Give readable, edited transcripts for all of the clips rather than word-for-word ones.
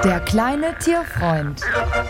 Der kleine Tierfreund.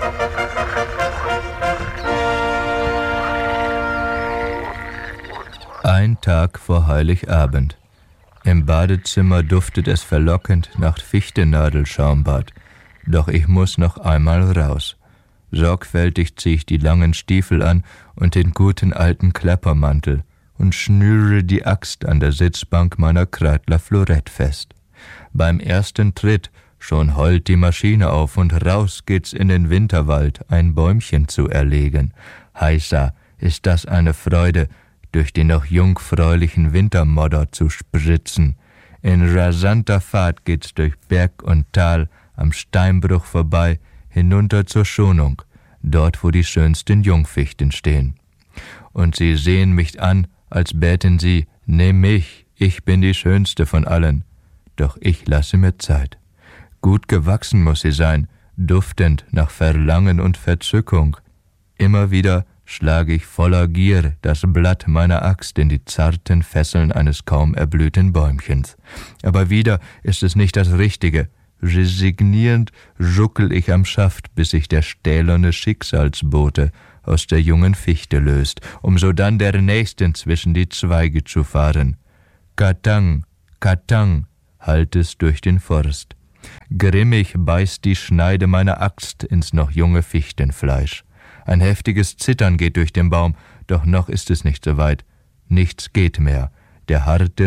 Ein Tag vor Heiligabend. Im Badezimmer duftet es verlockend nach Fichtennadelschaumbad. Doch ich muss noch einmal raus. Sorgfältig ziehe ich die langen Stiefel an und den guten alten Klappermantel und schnüre die Axt an der Sitzbank meiner Kreidler Florett fest. Beim ersten Tritt schon heult die Maschine auf und raus geht's in den Winterwald, ein Bäumchen zu erlegen. Heißa, ist das eine Freude, durch den noch jungfräulichen Wintermodder zu spritzen. In rasanter Fahrt geht's durch Berg und Tal, am Steinbruch vorbei, hinunter zur Schonung, dort wo die schönsten Jungfichten stehen. Und sie sehen mich an, als bäten sie, nimm mich, ich bin die schönste von allen. Doch ich lasse mir Zeit. Gut gewachsen muss sie sein, duftend nach Verlangen und Verzückung. Immer wieder schlage ich voller Gier das Blatt meiner Axt in die zarten Fesseln eines kaum erblühten Bäumchens. Aber wieder ist es nicht das Richtige. Resignierend ruckel ich am Schaft, bis sich der stählerne Schicksalsbote aus der jungen Fichte löst, um sodann der nächsten zwischen die Zweige zu fahren. Katang, Katang, hallt es durch den Forst. Grimmig beißt die Schneide meiner Axt ins noch junge Fichtenfleisch. Ein heftiges Zittern geht durch den Baum, doch noch ist es nicht so weit. Nichts geht mehr. Der harte